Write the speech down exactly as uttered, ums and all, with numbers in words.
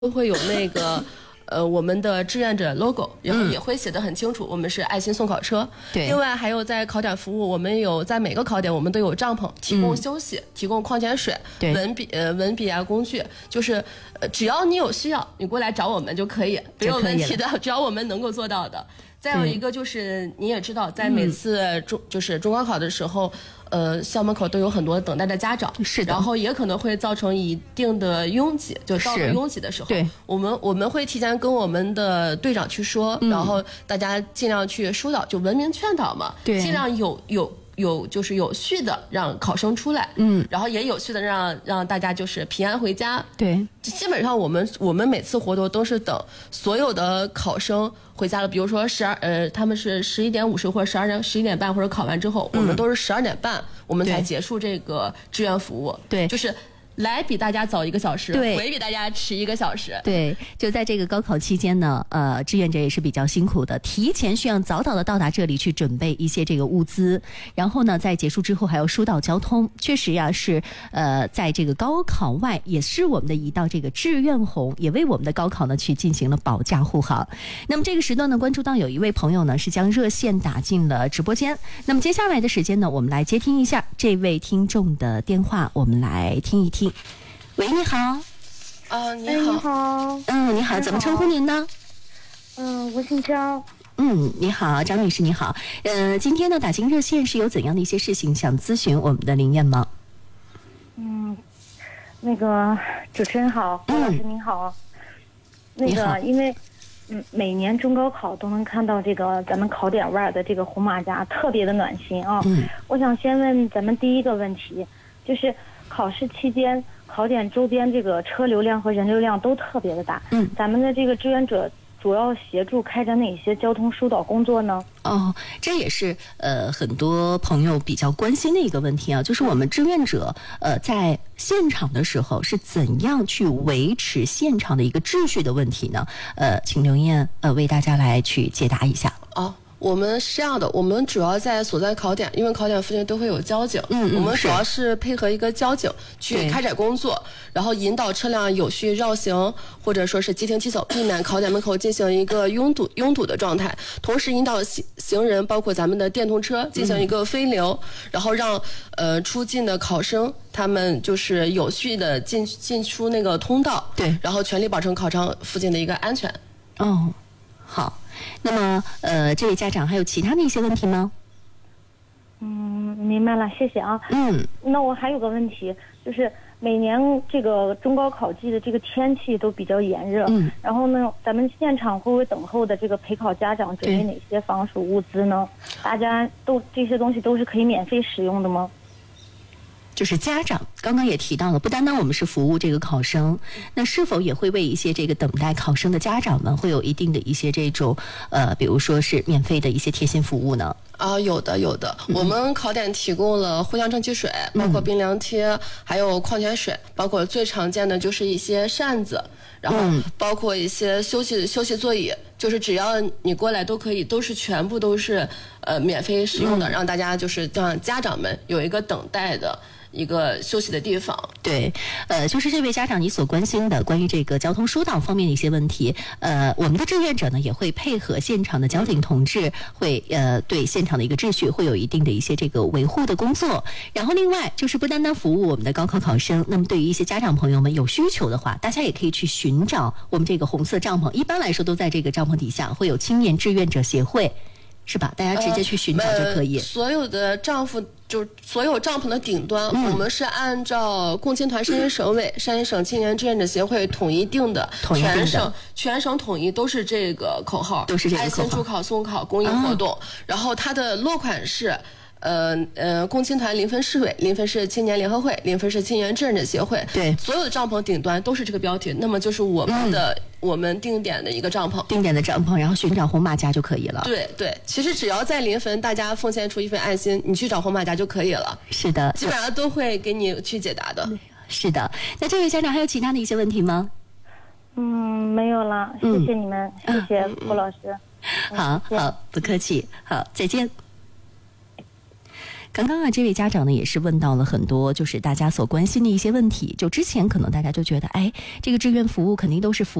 都会有那个。呃，我们的志愿者 logo， 然后也会写得很清楚，嗯、我们是爱心送考车。 对。 另外还有在考点服务，我们有在每个考点我们都有帐篷，提供休息，嗯、提供矿泉水、文笔呃文笔啊工具，就是呃只要你有需要，你过来找我们就可以，没有问题的，只要我们能够做到的。再有一个就是你也知道，在每次中、嗯、就是中高考的时候。呃，校门口都有很多等待的家长， 是的， 然后也可能会造成一定的拥挤，就到了拥挤的时候， 对， 我们我们会提前跟我们的队长去说，嗯、然后大家尽量去疏导，就文明劝导嘛， 对， 尽量有有有就是有序的让考生出来， 嗯， 然后也有序的让让大家就是平安回家， 对， 基本上我们我们每次活动都是等所有的考生回家了，比如说十二呃，他们是十一点五十或者十二点十一点半或者考完之后，嗯、我们都是十二点半我们才结束这个志愿服务。 对， 就是来比大家早一个小时， 对， 回比大家迟一个小时。 对，就在这个高考期间呢，呃，志愿者也是比较辛苦的，提前需要早早的到达这里去准备一些这个物资，然后呢，在结束之后还要疏导交通。确实呀，是呃，在这个高考外，也是我们的一道这个志愿红，也为我们的高考呢去进行了保驾护航。那么这个时段呢，关注到有一位朋友呢是将热线打进了直播间。那么接下来的时间呢，我们来接听一下这位听众的电话，我们来听一听。喂，你好。 啊，你好。 哎，你好。 嗯，你好，怎么称呼您呢？ 嗯，我姓张。 嗯，你好，张女士，你好。呃，今天呢，打进热线是有怎样的一些事情想咨询我们的林燕吗？ 嗯，那个主持人好，郭老师您好。嗯、那个，因为嗯，每年中高考都能看到这个咱们考点外的这个红马甲，特别的暖心啊。 嗯。 我想先问咱们第一个问题，就是考试期间。考点周边这个车流量和人流量都特别的大， 嗯， 咱们的这个志愿者主要协助开展哪些交通疏导工作呢？ 哦，这也是呃很多朋友比较关心的一个问题啊，就是我们志愿者呃在现场的时候是怎样去维持现场的一个秩序的问题呢？呃，请刘燕呃为大家来去解答一下。 哦。我们是这样的，我们主要在所在考点，因为考点附近都会有交警， 嗯， 我们主要是配合一个交警去开展工作，然后引导车辆有序绕行，或者说是急停急走，避免考点门口进行一个拥堵拥堵的状态。同时引导行行人，包括咱们的电动车进行一个分流，嗯、然后让呃出进的考生他们就是有序的进进出那个通道， 对， 然后全力保证考场附近的一个安全。 哦，好。那么，呃，这位家长还有其他的一些问题吗？ 嗯，明白了，谢谢啊。 嗯， 那我还有个问题，就是每年这个中高考季的这个天气都比较炎热， 嗯， 然后呢，咱们现场会不会等候的这个陪考家长准备哪些防暑物资呢？大家都这些东西都是可以免费使用的吗？ 就是家长刚刚也提到了，不单单我们是服务这个考生，那是否也会为一些这个等待考生的家长们会有一定的一些这种呃，比如说是免费的一些贴心服务呢？ 啊，有的有的，嗯、我们考点提供了藿香正气水，包括冰凉贴，嗯、还有矿泉水，包括最常见的就是一些扇子，然后包括一些休息休息座椅，就是只要你过来都可以，都是全部都是呃免费使用的，嗯、让大家就是让家长们有一个等待的一个休息的地方。 对，呃，就是这位家长你所关心的关于这个交通疏导方面的一些问题，呃，我们的志愿者呢也会配合现场的交警同志，会呃对现场的一个秩序会有一定的一些这个维护的工作。然后另外就是不单单服务我们的高考考生，那么对于一些家长朋友们有需求的话，大家也可以去寻找我们这个红色帐篷，一般来说都在这个帐篷底下会有青年志愿者协会。是吧？大家直接去寻找就可以。 呃呃、所有的帐篷，就是所有帐篷的顶端，嗯、我们是按照共青团山西省委、山西省青年志愿者协会统一定的， 统一定的全省全省统一都是这个口号， 都是这个口号。 爱心助考送考公益活动，啊、然后它的落款是。呃呃，共青团临汾市委、临汾市青年联合会、临汾市青年志愿者协会， 对， 所有的帐篷顶端都是这个标题，那么就是我们的、嗯、我们定点的一个帐篷， 定点的帐篷，然后寻找红马甲就可以了。 对对，其实只要在临汾，大家奉献出一份爱心，你去找红马甲就可以了。 是的， 基本上都会给你去解答的。 是的，那这位家长还有其他的一些问题吗？ 嗯，没有了，谢谢你们，嗯、谢谢郭老师。 嗯、好好，不客气，好，再见。 刚刚啊，这位家长呢也是问到了很多就是大家所关心的一些问题。就之前可能大家就觉得，哎，这个志愿服务肯定都是服